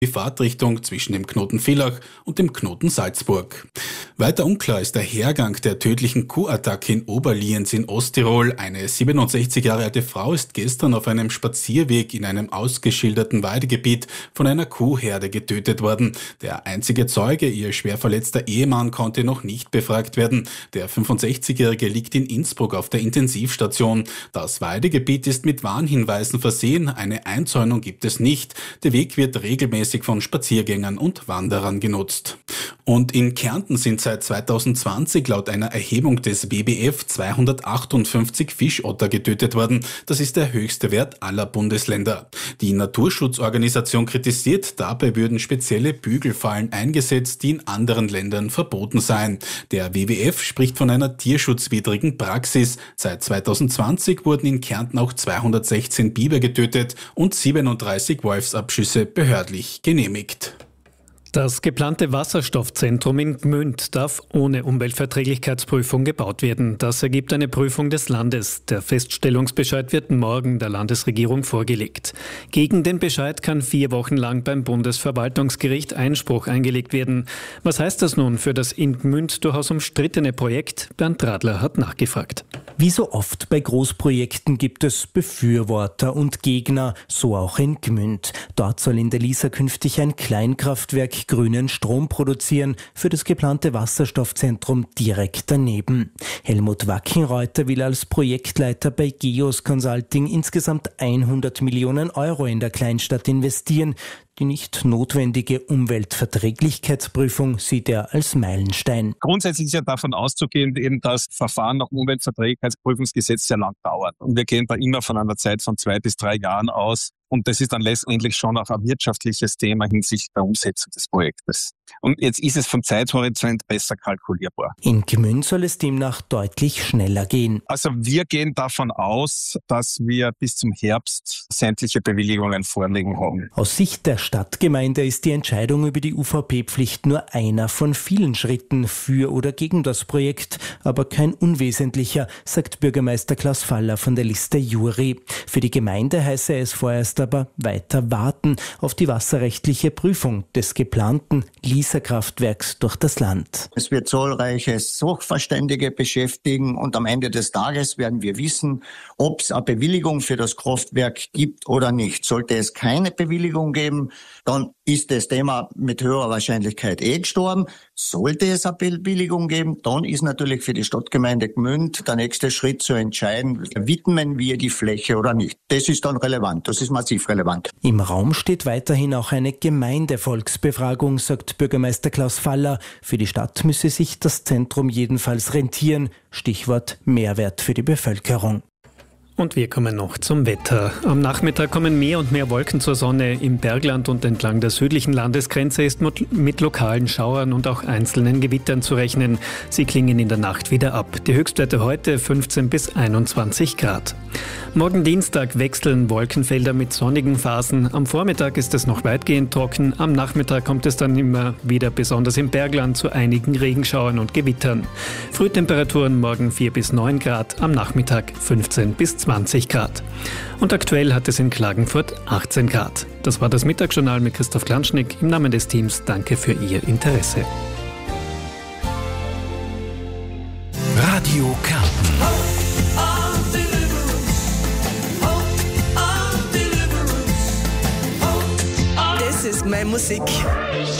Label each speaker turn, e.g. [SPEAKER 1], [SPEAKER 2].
[SPEAKER 1] die Fahrtrichtung zwischen dem Knoten Villach und dem Knoten Salzburg. Weiter unklar ist der Hergang der tödlichen Kuhattacke in Oberlienz in Osttirol. Eine 67 Jahre alte Frau ist gestern auf einem Spazierweg in einem ausgeschilderten Weidegebiet von einer Kuhherde getötet worden. Der einzige Zeuge, ihr schwer verletzter Ehemann, konnte noch nicht befragt werden. Der 65-Jährige liegt in Innsbruck auf der Intensivstation. Das Weidegebiet ist mit Warnhinweisen versehen. Eine Einzäunung gibt es nicht. Der Weg wird regelmäßig von Spaziergängern und Wanderern genutzt. Und in Kärnten sind seit 2020 laut einer Erhebung des WWF 258 Fischotter getötet worden. Das ist der höchste Wert aller Bundesländer. Die Naturschutzorganisation kritisiert, dabei würden spezielle Bügelfallen eingesetzt, die in anderen Ländern verboten seien. Der WWF spricht von einer tierschutzwidrigen Praxis. Seit 2020 wurden in Kärnten auch 216 Biber getötet und 37 Wolfsabschüsse behördlich genehmigt.
[SPEAKER 2] Das geplante Wasserstoffzentrum in Gmünd darf ohne Umweltverträglichkeitsprüfung gebaut werden. Das ergibt eine Prüfung des Landes. Der Feststellungsbescheid wird morgen der Landesregierung vorgelegt. Gegen den Bescheid kann 4 Wochen lang beim Bundesverwaltungsgericht Einspruch eingelegt werden. Was heißt das nun für das in Gmünd durchaus umstrittene Projekt? Bernd Radler hat nachgefragt.
[SPEAKER 3] Wie so oft bei Großprojekten gibt es Befürworter und Gegner, so auch in Gmünd. Dort soll in der Lisa künftig ein Kleinkraftwerk grünen Strom produzieren für das geplante Wasserstoffzentrum direkt daneben. Helmut Wackenreuter will als Projektleiter bei Geos Consulting insgesamt 100 Millionen Euro in der Kleinstadt investieren. Die nicht notwendige Umweltverträglichkeitsprüfung sieht er als Meilenstein.
[SPEAKER 4] Grundsätzlich ist ja davon auszugehen, eben das Verfahren nach Umweltverträglichkeitsprüfungsgesetz sehr lang dauert. Und wir gehen da immer von einer Zeit von 2 bis 3 Jahren aus. Und das ist dann letztendlich schon auch ein wirtschaftliches Thema hinsichtlich der Umsetzung des Projektes. Und jetzt ist es vom Zeithorizont besser kalkulierbar.
[SPEAKER 3] In Gmünd soll es demnach deutlich schneller gehen.
[SPEAKER 4] Also wir gehen davon aus, dass wir bis zum Herbst sämtliche Bewilligungen vorliegen haben.
[SPEAKER 3] Aus Sicht der Stadtgemeinde ist die Entscheidung über die UVP-Pflicht nur einer von vielen Schritten für oder gegen das Projekt, aber kein unwesentlicher, sagt Bürgermeister Klaus Faller von der Liste Juri. Für die Gemeinde heiße es vorerst aber weiter warten auf die wasserrechtliche Prüfung des geplanten Lisa-Kraftwerks durch das Land.
[SPEAKER 5] Es wird zahlreiche Sachverständige beschäftigen und am Ende des Tages werden wir wissen, ob es eine Bewilligung für das Kraftwerk gibt oder nicht. Sollte es keine Bewilligung geben, dann ist das Thema mit höherer Wahrscheinlichkeit gestorben. Sollte es eine Bewilligung geben, dann ist natürlich für die Stadtgemeinde Gmünd der nächste Schritt zu entscheiden, widmen wir die Fläche oder nicht. Das ist dann relevant, das ist massiv relevant.
[SPEAKER 3] Im Raum steht weiterhin auch eine Gemeindevolksbefragung, sagt Bürgermeister Klaus Faller. Für die Stadt müsse sich das Zentrum jedenfalls rentieren. Stichwort Mehrwert für die Bevölkerung.
[SPEAKER 2] Und wir kommen noch zum Wetter. Am Nachmittag kommen mehr und mehr Wolken zur Sonne. Im Bergland und entlang der südlichen Landesgrenze ist mit lokalen Schauern und auch einzelnen Gewittern zu rechnen. Sie klingen in der Nacht wieder ab. Die Höchstwerte heute 15 bis 21 Grad. Morgen Dienstag wechseln Wolkenfelder mit sonnigen Phasen. Am Vormittag ist es noch weitgehend trocken. Am Nachmittag kommt es dann immer wieder, besonders im Bergland, zu einigen Regenschauern und Gewittern. Frühtemperaturen morgen 4 bis 9 Grad, am Nachmittag 15 bis 20 Grad. Und aktuell hat es in Klagenfurt 18 Grad. Das war das Mittagsjournal mit Christoph Klanschnick. Im Namen des Teams danke für Ihr Interesse.
[SPEAKER 6] Radio Kärnten.
[SPEAKER 7] Das ist meine Musik.